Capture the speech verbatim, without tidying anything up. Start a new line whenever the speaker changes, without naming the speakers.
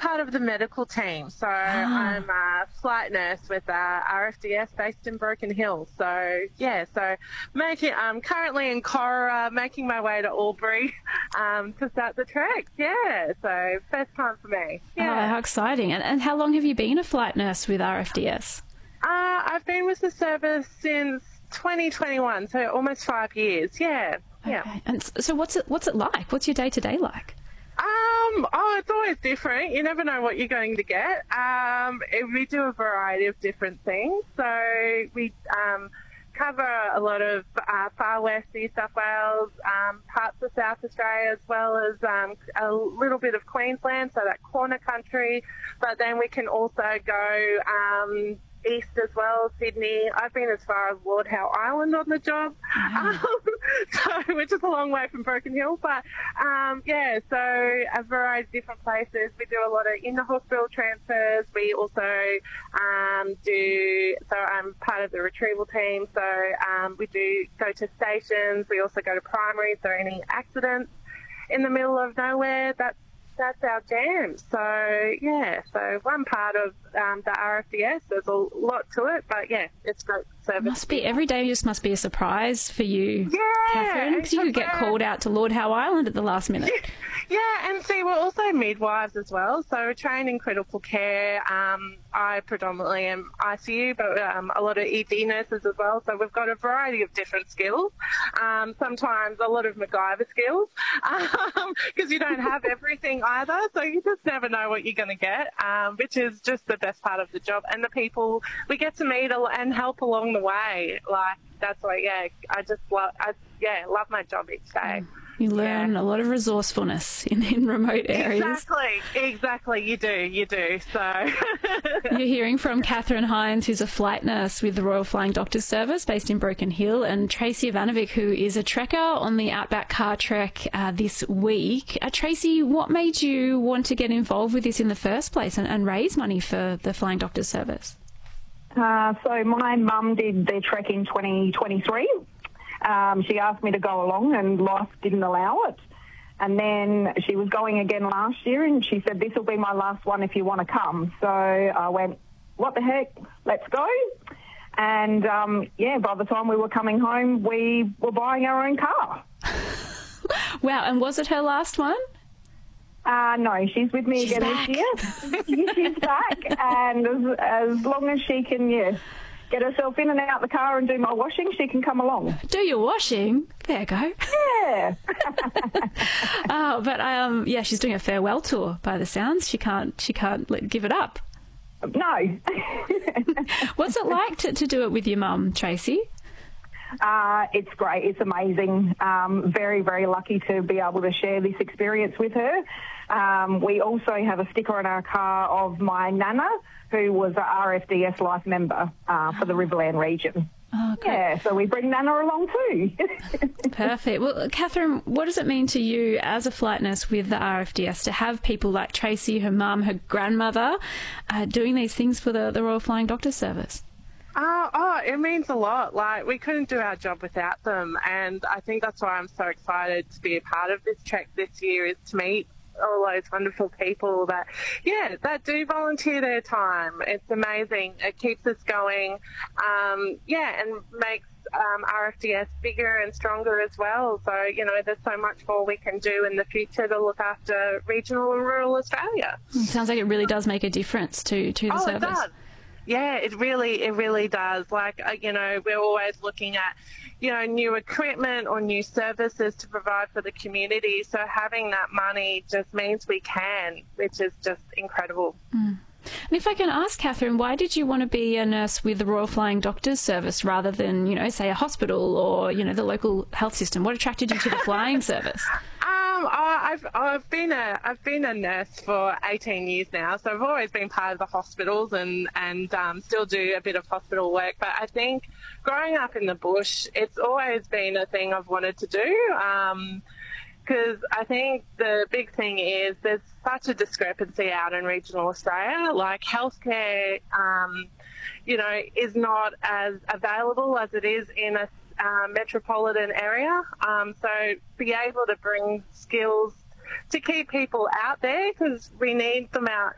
part of the medical team. So
Ah.
I'm a flight nurse with uh, R F D S based in Broken Hill. So, yeah, so making, I'm currently in Cora, making my way to Albury um, to start the trek. Yeah, so first time for me.
Oh,
Yeah.
how exciting. And, and how long have you been a flight nurse with R F D S?
Uh, I've been with the service since twenty twenty-one, so almost five years. Yeah, yeah.
Okay. And s- so what's it, what's it like? What's your day-to-day like?
Um, oh, it's always different. You never know what you're going to get. Um, it- we do a variety of different things. So we um, cover a lot of uh, far west New South Wales, um, parts of South Australia, as well as um, a little bit of Queensland, so that corner country. But then we can also go um, east as well, Sydney. I've been as far as Lord Howe Island on the job, um, so, which is a long way from Broken Hill. But um, yeah, so a variety of different places. We do a lot of in-the-hospital transfers. We also um, do, so I'm part of the retrieval team, so um, we do go to stations. We also go to primary, so any accidents in the middle of nowhere, that's that's our jam. So, yeah, so one part of um, the R F D S, there's a lot to it, but, yeah, it's great service.
Must be every day just must be a surprise for you,
Yeah,
Catherine, because you could get
because, uh,
called out to Lord Howe Island at the last minute.
Yeah, and see, we're also midwives as well, so we're trained in critical care. Um, I predominantly am I C U, but um, a lot of E D nurses as well, so we've got a variety of different skills. Um, sometimes a lot of MacGyver skills, because you don't have everything either, so you just never know what you're going to get, um, which is just the best part of the job. And the people we get to meet al- and help along the way, like, that's why, yeah, I just love, I, yeah, love my job each day.
You learn
Yeah.
a lot of resourcefulness in, in remote areas.
Exactly, exactly. You do, you do. So,
You're hearing from Catherine Hines, who's a flight nurse with the Royal Flying Doctors Service based in Broken Hill, and Tracy Ivanovic, who is a trekker on the Outback Car Trek uh, this week. Uh, Tracy, what made you want to get involved with this in the first place and, and raise money for the Flying Doctors Service?
Uh, so my mum did the trek in twenty twenty-three. Um, she asked me to go along and life didn't allow it. And then she was going again last year and she said, this will be my last one if you want to come. So I went, what the heck, let's go. And, um, yeah, by the time we were coming home, we were buying our own car.
Wow, and was it her last one?
Uh, no, she's with me
She's
again
back.
this year. She's back, and as, as long as she can, yeah, get herself in and out the car and do my washing, she can come along.
Do your washing. There you go.
Yeah.
Oh, but um, yeah, she's doing a farewell tour by the sounds. She can't, she can't let, give it up.
No.
What's it like to, to do it with your mum, Tracy?
Uh, it's great. It's amazing. Um, very, very lucky to be able to share this experience with her. Um, we also have a sticker on our car of my nana, who was a R F D S life member uh, for the Riverland region.
Oh, great.
Yeah, so we bring Nana along too.
Perfect. Well, Catherine, what does it mean to you as a flight nurse with the R F D S to have people like Tracy, her mum, her grandmother, uh, doing these things for the, the Royal Flying Doctors Service?
Oh, oh, it means a lot. Like, we couldn't do our job without them. And I think that's why I'm so excited to be a part of this trek this year, is to meet all those wonderful people that, yeah, that do volunteer their time. It's amazing. It keeps us going. Um, yeah, and makes um, R F D S bigger and stronger as well. So, you know, there's so much more we can do in the future to look after regional and rural Australia.
It sounds like it really does make a difference to, to the
Oh,
service.
it does. Yeah, it really, it really does. Like, uh, you know, we're always looking at, you know, new equipment or new services to provide for the community. So having that money just means we can, which is just incredible.
And if I can ask, Catherine, why did you want to be a nurse with the Royal Flying Doctors Service rather than, you know, say a hospital or, you know, the local health system? What attracted you to the flying service?
Um, I- I've I've been a I've been a nurse for eighteen years now, so I've always been part of the hospitals and and um, still do a bit of hospital work. But I think growing up in the bush, it's always been a thing I've wanted to do. Um, because I think the big thing is there's such a discrepancy out in regional Australia. Like, healthcare, um, you know, is not as available as it is in a uh, metropolitan area. Um, so be able to bring skills to keep people out there, because we need them out